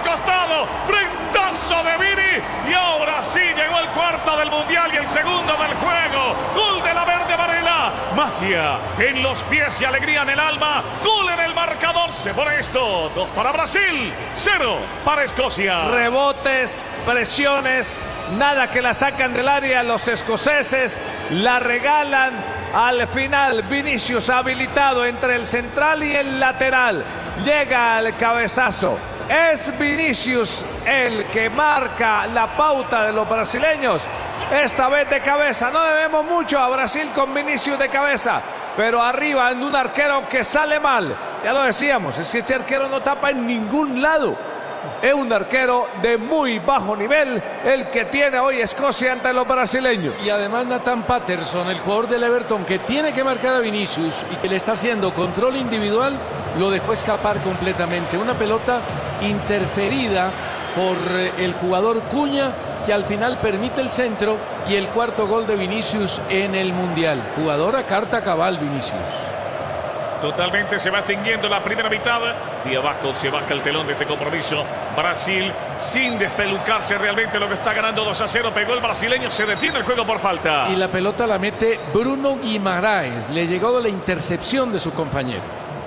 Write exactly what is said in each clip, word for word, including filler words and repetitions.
costado. Frentazo de Vini. Y ahora sí llegó el cuarto del Mundial y el segundo del juego. Gol de la verde amarela. Magia en los pies y alegría en el alma. Gol en el marcador. Se pone esto. Dos para Brasil, cero para Escocia. Rebotes, presiones, nada que la sacan del área los escoceses. La regalan. Al final, Vinicius habilitado entre el central y el lateral. Llega al cabezazo. Es Vinicius el que marca la pauta de los brasileños. Esta vez de cabeza. No le vemos mucho a Brasil con Vinicius de cabeza. Pero arriba en un arquero que sale mal. Ya lo decíamos, es que este arquero no tapa en ningún lado. Es un arquero de muy bajo nivel el que tiene hoy Escocia ante los brasileños. Y además Nathan Patterson, el jugador del Everton que tiene que marcar a Vinicius y que le está haciendo control individual, lo dejó escapar completamente. Una pelota interferida por el jugador Cuña, que al final permite el centro y el cuarto gol de Vinicius en el Mundial. Jugador a carta cabal Vinicius. Totalmente se va extinguiendo la primera mitad y abajo se baja el telón de este compromiso. Brasil sin despelucarse realmente lo que está ganando dos a cero. Pegó el brasileño, se detiene el juego por falta. Y la pelota la mete Bruno Guimaraes. Le llegó la intercepción de su compañero.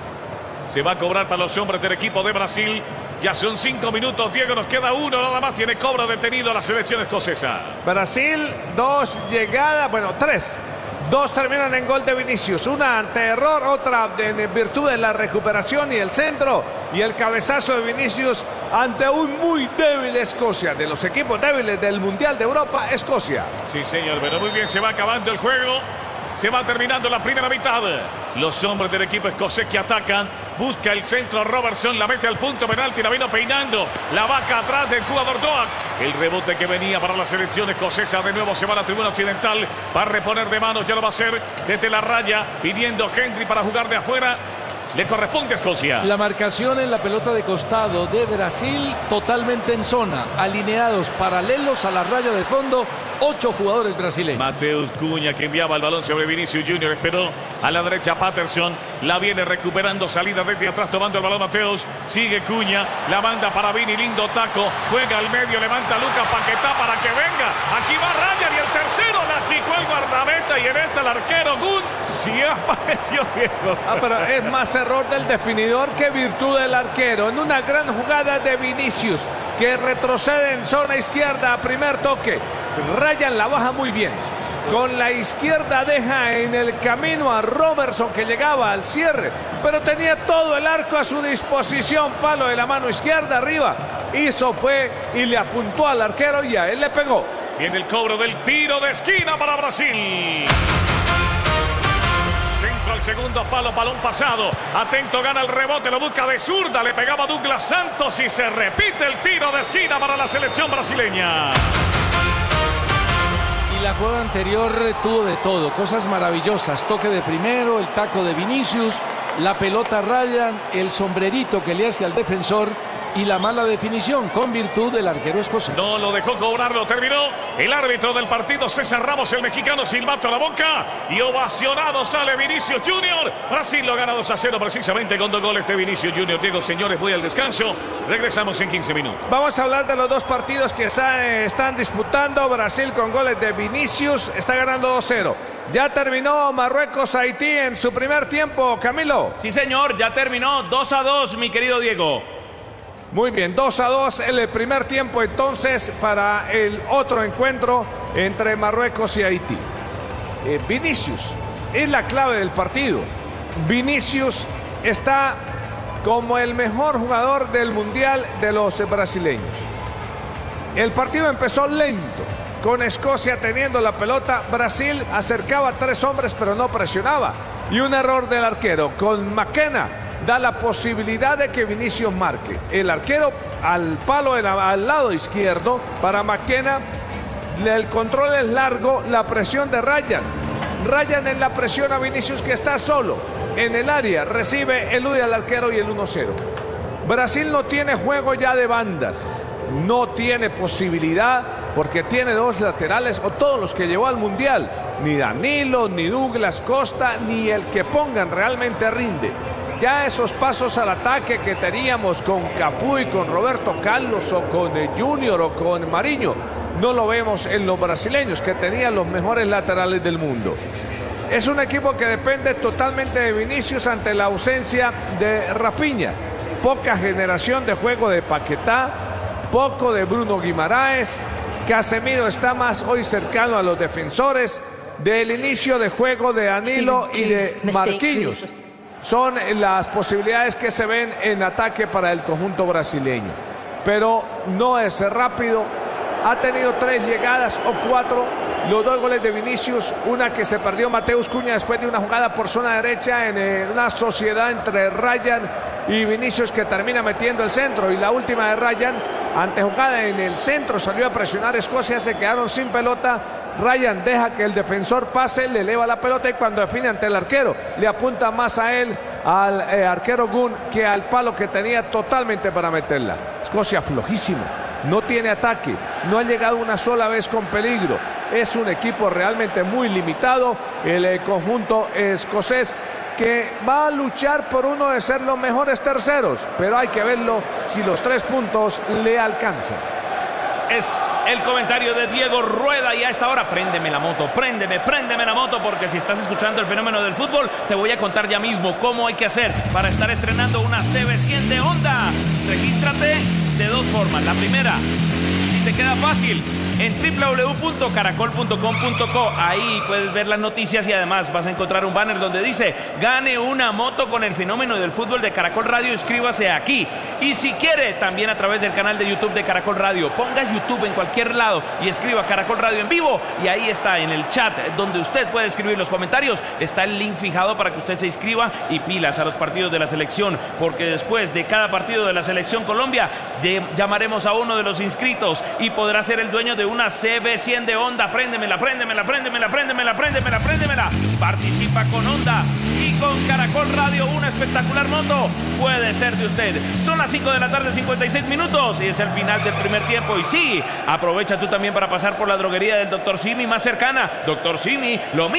Se va a cobrar para los hombres del equipo de Brasil. Ya son cinco minutos, Diego, nos queda uno nada más. Tiene cobro detenido la selección escocesa. Brasil, dos llegadas, bueno, tres. Dos terminan en gol de Vinicius, una ante error, otra en virtud de la recuperación y el centro, y el cabezazo de Vinicius ante un muy débil Escocia. De los equipos débiles del Mundial de Europa, Escocia. Sí, señor, pero muy bien, se va acabando el juego. Se va terminando la primera mitad. Los hombres del equipo escocés que atacan. Busca el centro Robertson. La mete al punto penalti. La vino peinando. La vaca atrás del jugador Doak. El rebote que venía para la selección escocesa. De nuevo se va a la tribuna occidental. Va a reponer de manos. Ya lo va a hacer desde la raya. Pidiendo Henry para jugar de afuera. Le corresponde a Escocia. La marcación en la pelota de costado de Brasil. Totalmente en zona. Alineados paralelos a la raya de fondo. Ocho jugadores brasileños. Mateus Cuña, que enviaba el balón sobre Vinicius Junior, esperó a la derecha Patterson, la viene recuperando, salida desde atrás tomando el balón Mateus, sigue Cuña, la manda para Vini, lindo taco, juega al medio, levanta a Lucas Paquetá para que venga, aquí va Ryan y el tercero la chicó el guardameta y en esta el arquero Gun, sí apareció Diego. Ah, pero es más error del definidor que virtud del arquero, en una gran jugada de Vinicius, que retrocede en zona izquierda a primer toque. Ryan la baja muy bien. Con la izquierda deja en el camino a Robertson, que llegaba al cierre, pero tenía todo el arco a su disposición. Palo de la mano izquierda arriba. Hizo fue y le apuntó al arquero y a él le pegó. Viene el cobro del tiro de esquina para Brasil. Centro al segundo palo, balón pasado. Atento, gana el rebote, lo busca de zurda. Le pegaba Douglas Santos y se repite el tiro de esquina para la selección brasileña. Y la jugada anterior tuvo de todo, cosas maravillosas. Toque de primero, el taco de Vinicius, la pelota Ryan, el sombrerito que le hace al defensor y la mala definición con virtud del arquero escocés. No lo dejó cobrar, lo terminó el árbitro del partido, César Ramos, el mexicano, silbato a la boca y ovacionado sale Vinicius Junior. Brasil lo gana dos a cero precisamente con dos goles de Vinicius Junior. Diego, señores, voy al descanso, regresamos en quince minutos. Vamos a hablar de los dos partidos que están disputando. Brasil con goles de Vinicius está ganando dos cero. Ya terminó Marruecos-Haití en su primer tiempo, Camilo. Sí, señor, ya terminó dos a dos, mi querido Diego. Muy bien, dos a dos en el primer tiempo entonces para el otro encuentro entre Marruecos y Haití. Eh, Vinicius es la clave del partido. Vinicius está como el mejor jugador del Mundial de los brasileños. El partido empezó lento, con Escocia teniendo la pelota. Brasil acercaba a tres hombres pero no presionaba. Y un error del arquero con McKenna da la posibilidad de que Vinicius marque. El arquero al palo de la, al lado izquierdo para McKenna. El control es largo, la presión de Ryan. Ryan en la presión a Vinicius, que está solo en el área, recibe, elude al arquero y el uno cero. Brasil no tiene juego ya de bandas, no tiene posibilidad porque tiene dos laterales o todos los que llevó al Mundial. Ni Danilo, ni Douglas Costa, ni el que pongan realmente rinde. Ya esos pasos al ataque que teníamos con Cafú y con Roberto Carlos o con eh, Junior o con Mariño, no lo vemos en los brasileños, que tenían los mejores laterales del mundo. Es un equipo que depende totalmente de Vinicius ante la ausencia de Rafinha. Poca generación de juego de Paquetá, poco de Bruno Guimaraes. Casemiro está más hoy cercano a los defensores. Del inicio de juego de Danilo y de Marquinhos son las posibilidades que se ven en ataque para el conjunto brasileño. Pero no es rápido. Ha tenido tres llegadas o cuatro. Los dos goles de Vinicius, una que se perdió Mateus Cunha después de una jugada por zona derecha en eh, una sociedad entre Ryan y Vinicius, que termina metiendo el centro, y la última de Ryan ante jugada en el centro, salió a presionar Escocia, se quedaron sin pelota. Ryan deja que el defensor pase, le eleva la pelota y cuando define ante el arquero le apunta más a él, al eh, arquero Gunn, que al palo que tenía totalmente para meterla. Escocia flojísimo, no tiene ataque, no ha llegado una sola vez con peligro. Es un equipo realmente muy limitado, el eh, conjunto escocés, que va a luchar por uno de ser los mejores terceros, pero hay que verlo si los tres puntos le alcanzan. Es el comentario de Diego Rueda y a esta hora préndeme la moto, préndeme, préndeme la moto, porque si estás escuchando el fenómeno del fútbol, te voy a contar ya mismo cómo hay que hacer para estar estrenando una C B cien de Honda. Regístrate de dos formas. La primera, si te queda fácil, en doble u doble u doble u punto caracol punto com punto co. Ahí puedes ver las noticias y además vas a encontrar un banner donde dice: gane una moto con el fenómeno del fútbol de Caracol Radio, inscríbase aquí. Y si quiere, también a través del canal de YouTube de Caracol Radio, ponga YouTube en cualquier lado y escriba Caracol Radio en vivo, y ahí está en el chat donde usted puede escribir los comentarios, está el link fijado para que usted se inscriba. Y pilas a los partidos de la selección, porque después de cada partido de la selección Colombia llamaremos a uno de los inscritos y podrá ser el dueño de una C B cien de Honda. Préndemela, préndemela, préndemela, préndemela, préndemela, préndemela. Participa con Honda y con Caracol Radio. Una espectacular moto puede ser de usted. Son las cinco de la tarde, cincuenta y seis minutos, y es el final del primer tiempo. Y sí, aprovecha tú también para pasar por la droguería del doctor Simi más cercana. doctor Simi, lo mismo.